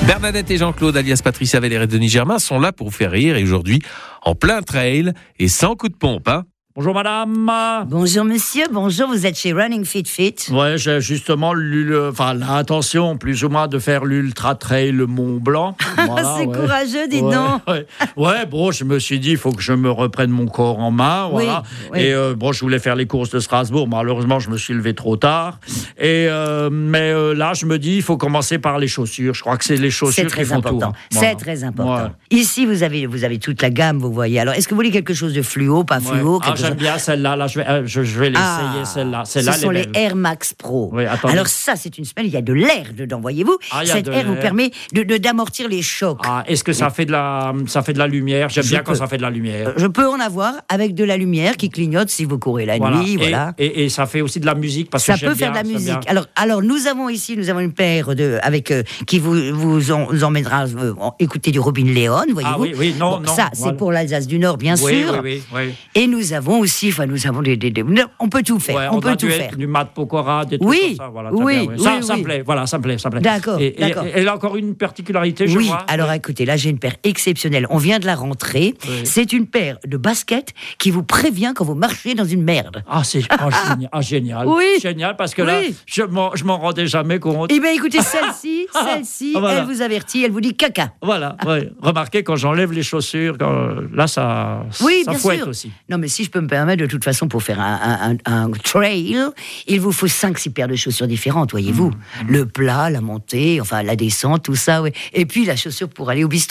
Bernadette et Jean-Claude, alias Patricia Valérie et Denis Germain, sont là pour vous faire rire. Et aujourd'hui, en plein trail et sans coup de pompe. Bonjour madame. Bonjour monsieur, bonjour, vous êtes chez Running Fit Fit. Ouais, j'ai justement l'intention plus ou moins de faire l'Ultra Trail Mont Blanc. Voilà, c'est courageux, dites donc. Ouais, bon, je me suis dit, il faut que je me reprenne mon corps en main, voilà. Oui. Et je voulais faire les courses de Strasbourg, malheureusement, je me suis levé trop tard. Et là, je me dis, il faut commencer par les chaussures. Je crois que c'est les chaussures qui font tout. Hein. C'est très important. Ouais. Ici, vous avez toute la gamme, vous voyez. Alors, est-ce que vous voulez quelque chose de fluo, pas fluo? J'aime bien celle-là. Là, je vais l'essayer, celle-là. Ce sont les Air Max Pro. Oui, alors ça, c'est une semelle, il y a de l'air dedans, voyez-vous. Cet air vous permet d'amortir les chocs. Est-ce que ça fait de la lumière? J'aime bien quand ça fait de la lumière. Je peux en avoir avec de la lumière qui clignote si vous courez la nuit. Et ça fait aussi de la musique parce que ça peut faire de la musique. Alors nous avons une paire qui vous emmènera écouter du Robin Leon, voyez-vous. Ça, c'est pour l'Alsace du Nord, bien sûr. Oui. Et nous avons aussi, on peut tout faire. On peut tout faire. Du Mat Pokora, des trucs comme ça. Voilà, ça me plaît. Voilà, ça me plaît. D'accord. Et elle a encore une particularité, je vois. Alors écoutez, là j'ai une paire exceptionnelle. On vient de la rentrer. Oui. C'est une paire de baskets qui vous prévient quand vous marchez dans une merde. Génial. Oui. Génial, parce que là, je m'en rendais jamais compte. Eh bien écoutez, celle-ci, elle vous avertit, elle vous dit caca. Voilà. Remarquez, quand j'enlève les chaussures, là ça fouette sûr. Aussi. Non, mais si je peux me permettre, de toute façon, pour faire un trail, il vous faut 5-6 paires de chaussures différentes, voyez-vous. Le plat, la montée, enfin la descente, tout ça, oui. Et puis la chaussure pour aller au bistrot.